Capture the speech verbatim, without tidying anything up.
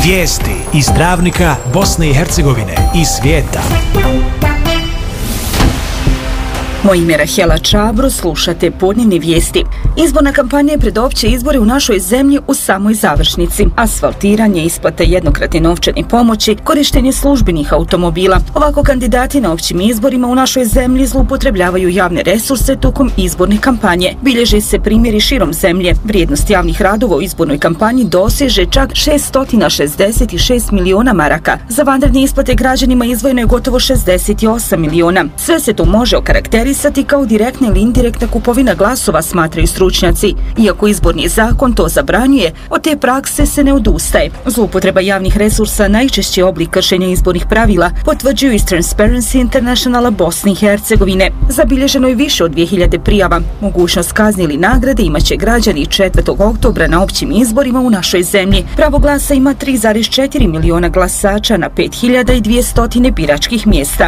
Vijesti iz Dravnika, Bosne i Hercegovine i svijeta. Moje ime je Rahela Čabro, slušate podnevne vijesti. Izborna kampanja je pred opće izbore u našoj zemlji u samoj završnici. Asfaltiranje, isplate jednokratne novčane pomoći, korištenje službenih automobila. Ovako kandidati na općim izborima u našoj zemlji zloupotrebljavaju javne resurse tokom izborne kampanje. Bilježe se primjeri širom zemlje. Vrijednost javnih radova u izbornoj kampanji doseže čak šeststo šezdeset šest miliona maraka. Za vanredne isplate građanima izdvojeno je gotovo šezdeset osam miliona. Sve se to može okarakterisati kao direktna ili indirektna kupovina glasova, smatraju stručnjaci. Iako izborni zakon to zabranjuje, od te prakse se ne odustaje. Zloupotreba javnih resursa najčešći je oblik kršenja izbornih pravila, potvrđuju iz Transparency Internationala Bosne i Hercegovine. Zabilježeno je više od dvije hiljade prijava. Mogućnost kazni ili nagrade imaće građani četvrtog oktobra na općim izborima u našoj zemlji. Pravo glasa ima tri zarez četiri miliona glasača na pet hiljada dvjesto biračkih mjesta.